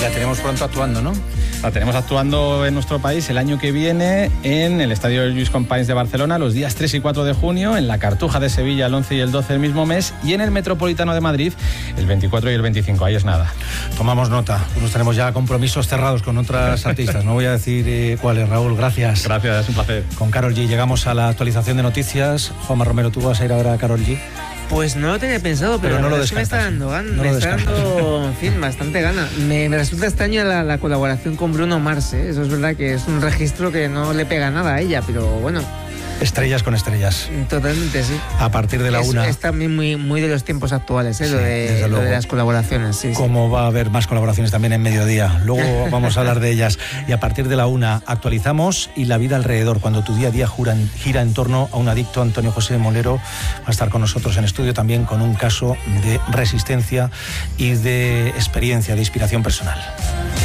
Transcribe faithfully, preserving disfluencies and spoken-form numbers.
la tenemos pronto actuando, ¿no? La tenemos actuando en nuestro país el año que viene en el Estadio Lluís Companys de Barcelona los días tres y cuatro de junio, en la Cartuja de Sevilla el once y el doce del mismo mes y en el Metropolitano de Madrid el veinticuatro y el veinticinco. Ahí es nada. Tomamos nota. Pues tenemos ya compromisos cerrados con otras artistas. No voy a decir eh, cuáles, Raúl. Gracias. Gracias, es un placer. Con Karol G llegamos a la actualización de noticias. Juanma Romero, ¿tú vas a ir a ver a Karol G? Pues no lo tenía pensado, pero, pero no lo es que me está dando gana, no me está dando, en fin, bastante gana. Me, me resulta extraña la, la colaboración con Bruno Mars, ¿eh? Eso es verdad que es un registro que no le pega nada a ella, pero bueno. Estrellas con estrellas. Totalmente, sí. A partir de la es, una. Es también muy, muy de los tiempos actuales, ¿eh? Sí, lo, de, lo de las colaboraciones. Sí, Como sí. va a haber más colaboraciones también en mediodía. Luego vamos a hablar de ellas. Y a partir de la una actualizamos y la vida alrededor. Cuando tu día a día gira, gira en torno a un adicto, Antonio José Molero va a estar con nosotros en estudio también con un caso de resistencia y de experiencia, de inspiración personal.